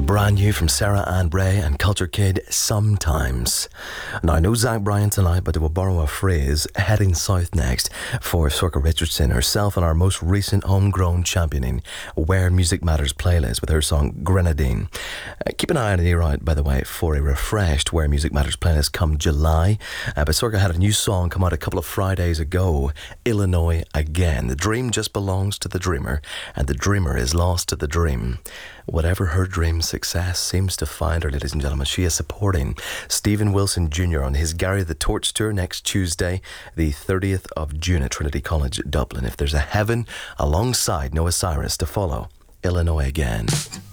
Brand new from Sarah Ann Bray and Culture Kid, Sometimes. Now, no Zach Bryan tonight, but we'll borrow a phrase, heading south next for Sorcha Richardson herself and our most recent homegrown championing Where Music Matters playlist with her song Grenadine. Keep an eye on an ear out, by the way, for a refreshed Where Music Matters playlist come July. But Sorcha had a new song come out a couple of Fridays ago, Illinois Again. The dream just belongs to the dreamer, and the dreamer is lost to the dream. Whatever her dream success seems to find her, ladies and gentlemen, she is supporting Stephen Wilson Jr. on his Gary the Torch tour next Tuesday, the 30th of June at Trinity College, Dublin. If there's a heaven alongside Noah Cyrus to follow, Illinois Again.